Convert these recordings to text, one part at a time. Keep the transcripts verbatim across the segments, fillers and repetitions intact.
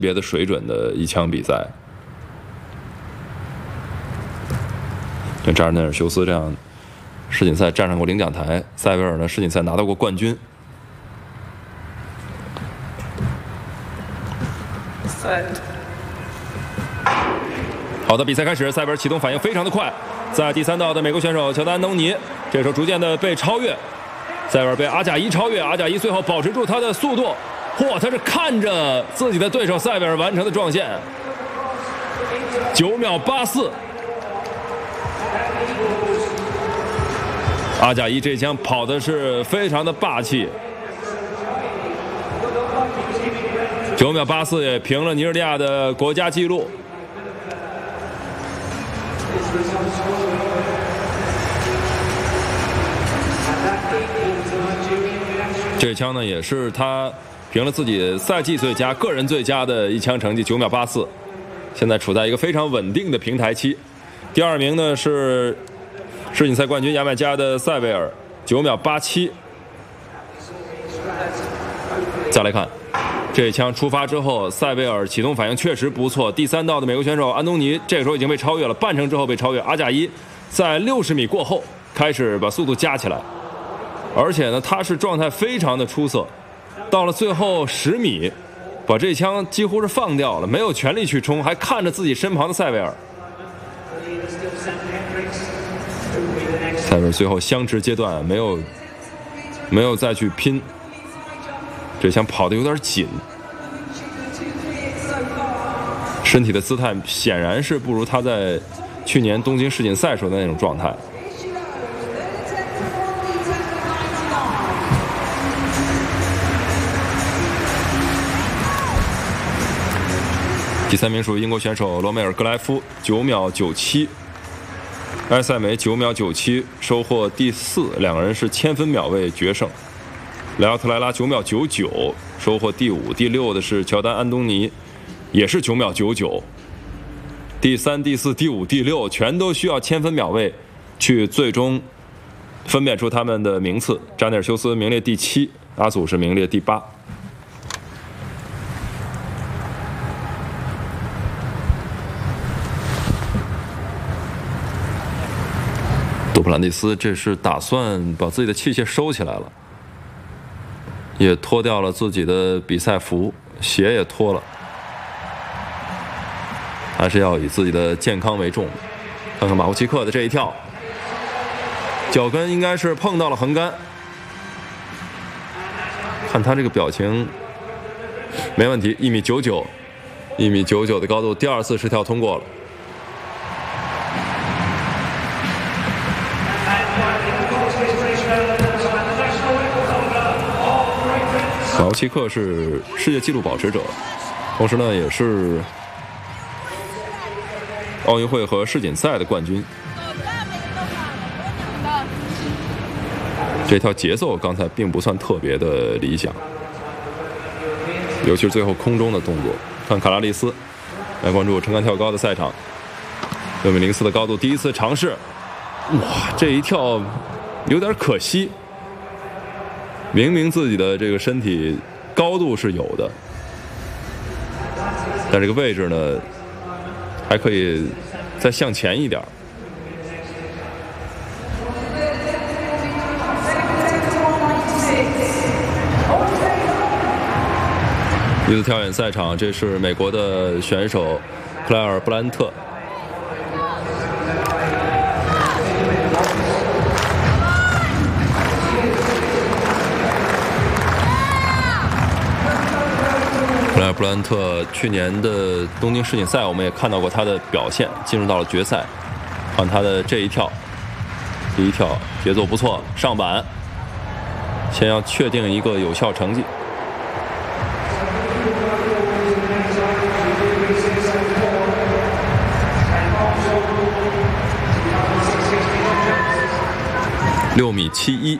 别的水准的一场比赛。像扎尔内尔修斯这样世锦赛站上过领奖台，塞维尔呢世锦赛拿到过冠军。好的，比赛开始，塞维尔启动反应非常的快，在第三道的美国选手乔丹·安东尼，这时候逐渐的被超越，塞维尔被阿贾伊超越，阿贾伊最后保持住他的速度，嚯，他是看着自己的对手塞维尔完成的撞线，九秒八四。阿贾伊这枪跑的是非常的霸气，九秒八四也平了尼日利亚的国家纪录。这枪呢也是他平了自己赛季最佳、个人最佳的一枪成绩，九秒八四，现在处在一个非常稳定的平台期。第二名呢是世锦赛冠军牙买加的塞维尔，九秒八七。再来看这一枪出发之后，塞维尔启动反应确实不错。第三道的美国选手安东尼这个时候已经被超越了，半程之后被超越。阿贾伊在六十米过后开始把速度加起来，而且呢他是状态非常的出色，到了最后十米把这枪几乎是放掉了，没有全力去冲，还看着自己身旁的塞维尔。塞维尔最后相持阶段没有没有再去拼，这枪跑得有点紧，身体的姿态显然是不如他在去年东京世锦赛时候的那种状态。第三名属于英国选手罗梅尔格莱夫，九秒九七。埃塞梅九秒九七收获第四，两个人是千分秒位决胜。莱奥特莱拉九秒九九收获第五，第六的是乔丹·安东尼，也是九秒九九。第三、第四、第五、第六全都需要千分秒位去最终分辨出他们的名次。扎内尔修斯名列第七，阿祖是名列第八。杜普兰蒂斯这是打算把自己的器械收起来了，也脱掉了自己的比赛服，鞋也脱了，还是要以自己的健康为重。看看马库奇克的这一跳，脚跟应该是碰到了横杆，看他这个表情没问题，一米九九，一米九九的高度，第二次试跳通过了。马库奇克是世界纪录保持者，同时呢也是奥运会和世锦赛的冠军。这条节奏刚才并不算特别的理想，尤其是最后空中的动作。看卡拉利斯，来关注撑杆跳高的赛场，六米零四的高度，第一次尝试，哇，这一跳有点可惜。明明自己的这个身体高度是有的，但这个位置呢还可以再向前一点。女子跳远赛场，这是美国的选手克莱尔·布兰特。克莱尔·布兰特去年的东京世锦赛，我们也看到过他的表现，进入到了决赛。看他的这一跳，第一跳节奏不错，上板，先要确定一个有效成绩。六米七一。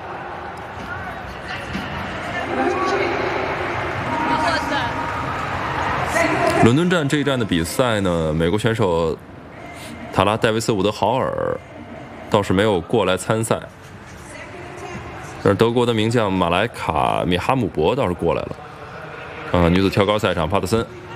伦敦站这一站的比赛呢，美国选手塔拉·戴维斯·伍德豪尔倒是没有过来参赛，但是德国的名将马莱卡·米哈姆博倒是过来了。看看女子跳高赛场，帕特森